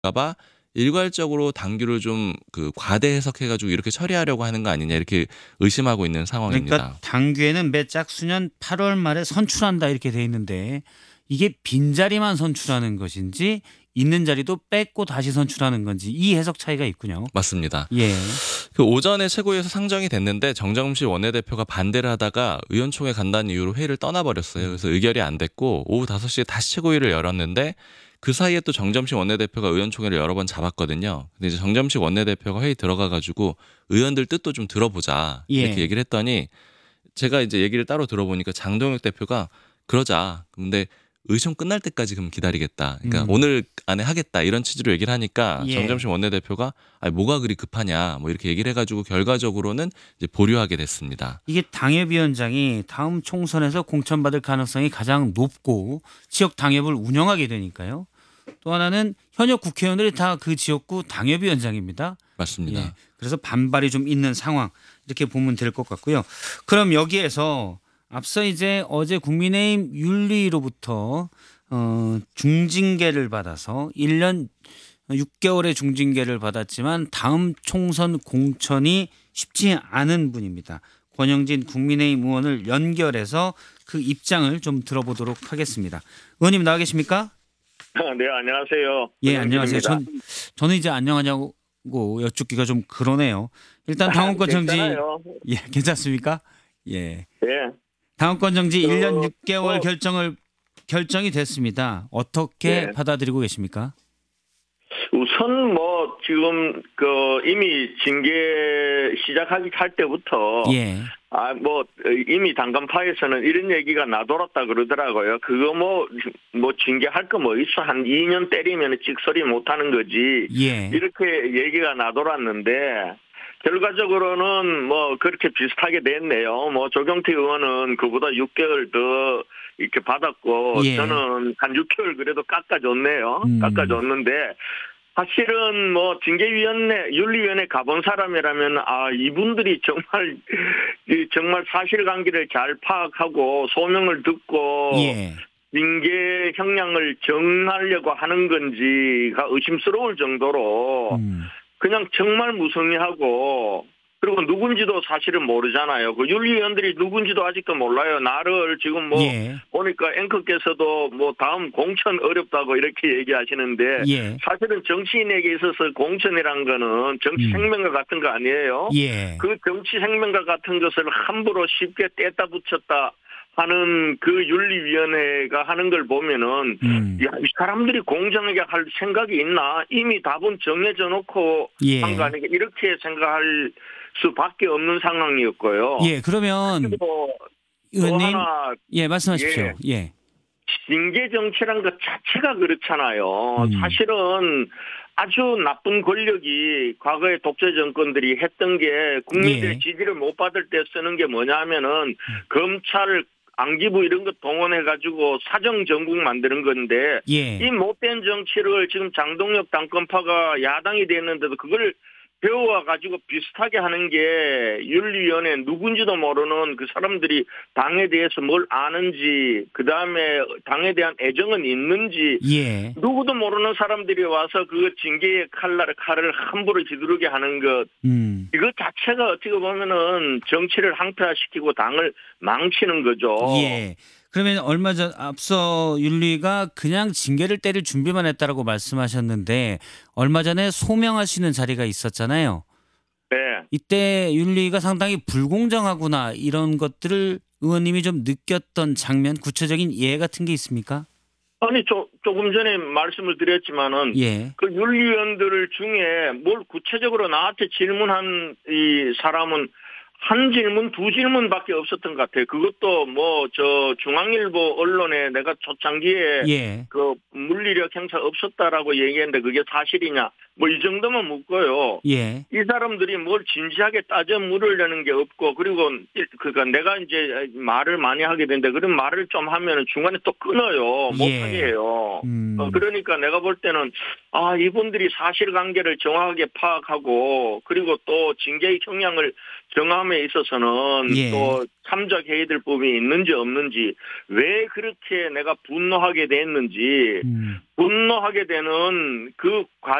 봐 일괄적으로 당규를 좀 그 과대 해석해 가지고 이렇게 처리하려고 하는 거 아니냐 이렇게 의심하고 있는 그러니까 상황입니다. 당규에는 매 짝수년 8월 말에 선출한다 이렇게 돼 있는데 이게 빈자리만 선출하는 것인지 있는 자리도 뺏고 다시 선출하는 건지 이 해석 차이가 있군요. 맞습니다. 예. 그 오전에 최고위에서 상정이 됐는데 정정식 원내대표가 반대를 하다가 의원총회 간다는 이유로 회의를 떠나버렸어요. 그래서 의결이 안 됐고 오후 5시에 다시 최고위를 열었는데 그 사이에 또 정점식 원내대표가 의원총회를 여러 번 잡았거든요. 근데 이제 정점식 원내대표가 회의 들어가가지고 의원들 뜻도 좀 들어보자 이렇게 예. 얘기를 했더니 제가 이제 얘기를 따로 들어보니까 장동혁 대표가 그러자. 근데 의총 끝날 때까지 그럼 기다리겠다. 그러니까 오늘 안에 하겠다 이런 취지로 얘기를 하니까 예. 정점식 원내대표가 아니 뭐가 그리 급하냐 뭐 이렇게 얘기를 해가지고 결과적으로는 이제 보류하게 됐습니다. 이게 당협위원장이 다음 총선에서 공천받을 가능성이 가장 높고 지역 당협을 운영하게 되니까요. 또 하나는 현역 국회의원들이 다 그 지역구 당협위원장입니다. 맞습니다. 예. 그래서 반발이 좀 있는 상황 이렇게 보면 될 것 같고요. 그럼 여기에서 앞서 이제 어제 국민의힘 윤리로부터 중징계를 받아서 1년 6개월의 중징계를 받았지만 다음 총선 공천이 쉽지 않은 분입니다. 권영진 국민의힘 의원을 연결해서 그 입장을 좀 들어보도록 하겠습니다. 의원님 나와 계십니까? 네, 안녕하세요. 예, 안녕하세요. 권영진입니다. 저는 이제 안녕하냐고 여쭙기가 좀 그러네요. 일단 당원권 정지 괜찮아요. 예, 괜찮습니까? 예. 예. 당원권 정지 1년 6개월 뭐, 결정이 됐습니다. 어떻게 예. 받아들이고 계십니까? 우선 뭐 지금 그 이미 징계 시작하기 할 때부터 예. 뭐 이미 당간파에서는 이런 얘기가 나돌았다 그러더라고요. 그거 뭐 징계할 거 뭐 있어 한 2년 때리면 찍소리 못 하는 거지. 예. 이렇게 얘기가 나돌았는데 결과적으로는 뭐 그렇게 비슷하게 됐네요. 뭐 조경태 의원은 그보다 6개월 더 이렇게 받았고 예. 저는 한 6개월 그래도 깎아줬네요. 음. 깎아줬는데 사실은 뭐 징계위원회 윤리위원회 가본 사람이라면 이분들이 정말 사실관계를 잘 파악하고 소명을 듣고 예. 징계 형량을 정하려고 하는 건지가 의심스러울 정도로 그냥 정말 무성의하고 그리고 누군지도 사실은 모르잖아요. 그 윤리위원들이 누군지도 아직도 몰라요. 나를 지금 뭐 예. 보니까 앵커께서도 뭐 다음 공천 어렵다고 이렇게 얘기하시는데 예. 사실은 정치인에게 있어서 공천이란 거는 정치 생명과 같은 거 아니에요. 예. 그 정치 생명과 같은 것을 함부로 쉽게 뗐다 붙였다 하는 그 윤리위원회가 하는 걸 보면은 야, 이 사람들이 공정하게 할 생각이 있나? 이미 답은 정해져 놓고 예. 한 거 아니까 이렇게 생각할 수밖에 없는 상황이었고요. 예. 그러면 그리고 또 의원님 하나 예, 말씀하십시오. 예. 징계 정치란 것 자체가 그렇잖아요. 사실은 아주 나쁜 권력이 과거의 독재 정권들이 했던 게 국민들의 예. 지지를 못 받을 때 쓰는 게 뭐냐면은 검찰 안기부 이런 거 동원해가지고 사정정국 만드는 건데 예. 이 못된 정치를 지금 장동혁 당권파가 야당이 됐는데도 그걸 배워와가지고 비슷하게 하는 게 윤리위원회 누군지도 모르는 그 사람들이 당에 대해서 뭘 아는지 그다음에 당에 대한 애정은 있는지 예. 누구도 모르는 사람들이 와서 그 징계의 칼을 함부로 휘두르게 하는 것 이것 자체가 어떻게 보면은 정치를 항폐화시키고 당을 망치는 거죠. 예. 그러면 얼마 전 앞서 윤리가 그냥 징계를 때릴 준비만 했다라고 말씀하셨는데 얼마 전에 소명하시는 자리가 있었잖아요. 네. 이때 윤리가 상당히 불공정하구나 이런 것들을 의원님이 좀 느꼈던 장면 구체적인 예 같은 게 있습니까? 아니 조금 전에 말씀을 드렸지만은 예. 그 윤리위원들 중에 뭘 구체적으로 나한테 질문한 이 사람은 한 질문, 두 질문밖에 없었던 것 같아요. 그것도 뭐 중앙일보 언론에 내가 초창기에 예. 그 물리력 행사 없었다라고 얘기했는데 그게 사실이냐? 뭐 이 정도만 묻고요. 예. 이 사람들이 뭘 진지하게 따져 물으려는 게 없고 그리고 그러니까 내가 이제 말을 많이 하게 되는데 그런 말을 좀 하면은 중간에 또 끊어요. 예. 못하게 해요. 음. 그러니까 내가 볼 때는 이분들이 사실관계를 정확하게 파악하고 그리고 또 징계의 형량을 정함에 있어서는 예. 또 참작 해이될 법이 있는지 없는지 왜 그렇게 내가 분노하게 됐는지 분노하게 되는 그